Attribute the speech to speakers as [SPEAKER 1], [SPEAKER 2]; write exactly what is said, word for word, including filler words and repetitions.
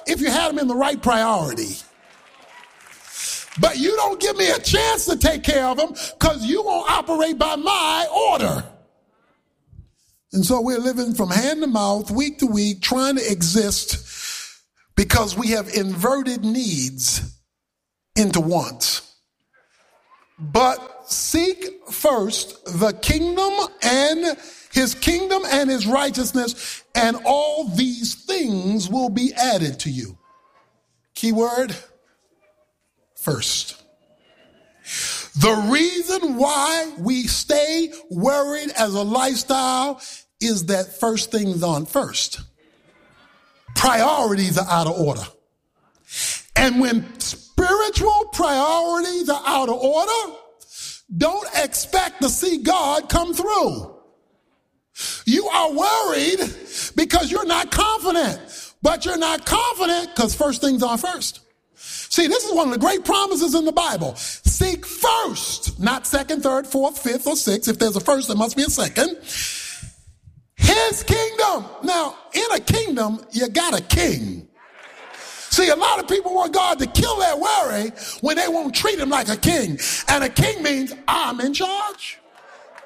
[SPEAKER 1] if you had them in the right priority. But you don't give me a chance to take care of them because you won't operate by my order. And so we're living from hand to mouth, week to week, trying to exist because we have inverted needs into wants. But seek first the kingdom and his kingdom and his righteousness, and all these things will be added to you. Keyword, first. The reason why we stay worried as a lifestyle is that first things on first. Priorities are out of order. And when spiritual priorities are out of order, don't expect to see God come through. You are worried because you're not confident, but you're not confident because first things are first. See, this is one of the great promises in the Bible. Seek first, not second, third, fourth, fifth, or sixth. If there's a first, there must be a second. His kingdom. Now, in a kingdom, you got a king. See, a lot of people want God to kill their worry when they won't treat him like a king. And a king means I'm in charge.